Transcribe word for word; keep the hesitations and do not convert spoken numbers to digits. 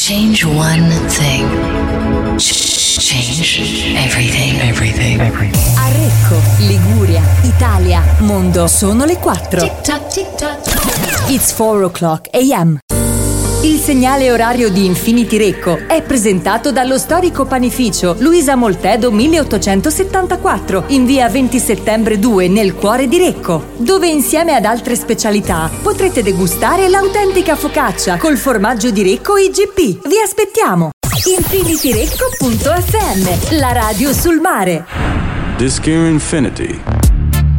Change one thing. Change everything. Everything. Everything. A Recco, Liguria, Italia, mondo. Sono le quattro. Tic tac, tic tac. It's four o'clock a m. Il segnale orario di Infinity Recco è presentato dallo storico panificio Luisa Moltedo milleottocentosettantaquattro in via venti settembre due nel cuore di Recco, dove insieme ad altre specialità potrete degustare l'autentica focaccia col formaggio di Recco I G P. Vi aspettiamo! infinityrecco punto effe emme, la radio sul mare. Disc Infinity